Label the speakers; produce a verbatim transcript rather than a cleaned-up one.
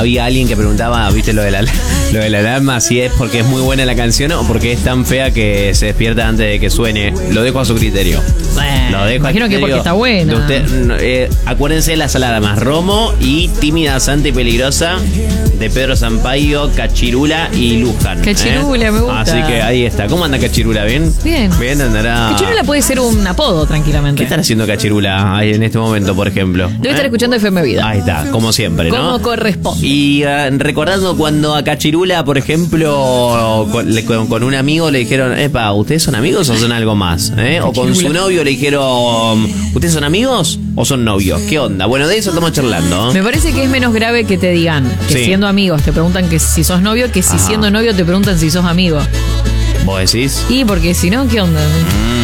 Speaker 1: había alguien que preguntaba, viste lo de la, lo de la alarma, si es porque es muy buena la canción o porque es tan fea que se despierta antes de que suene. Lo dejo a su criterio.
Speaker 2: Bueno,
Speaker 1: lo dejo
Speaker 2: imagino
Speaker 1: a
Speaker 2: que porque está buena.
Speaker 1: de usted, eh, acuérdense de las alarmas Romo y Tímida, Santa y Peligrosa de Pedro Sampaio, Cachirula y Luján.
Speaker 2: Cachirula,
Speaker 1: ¿eh?
Speaker 2: me gusta.
Speaker 1: Así que ahí está. ¿Cómo anda Cachirula? ¿Bien?
Speaker 2: Bien.
Speaker 1: Bien, andará.
Speaker 2: Cachirula puede ser un apodo, tranquilamente.
Speaker 1: ¿Qué estará haciendo Cachirula ahí en este momento, por ejemplo?
Speaker 2: Debe
Speaker 1: ¿Eh?
Speaker 2: estar escuchando F M Vida.
Speaker 1: Ahí está, como siempre, ¿no?
Speaker 2: Como corresponde.
Speaker 1: Y uh, recordando cuando a Cachirula, por ejemplo, con, le- con- con un amigo le dijeron, epa, ¿ustedes son amigos o son algo más? ¿Eh? O con su novio le dijeron, ¿ustedes son amigos o son novios? ¿Qué onda? Bueno, de eso estamos charlando.
Speaker 2: Me parece que es menos grave que te digan que
Speaker 1: Sí.
Speaker 2: siendo amigos te preguntan que si sos novio que si
Speaker 1: Ajá.
Speaker 2: siendo novio te preguntan si sos amigo.
Speaker 1: ¿Vos decís?
Speaker 2: Y porque si no, ¿qué onda?
Speaker 1: Mm.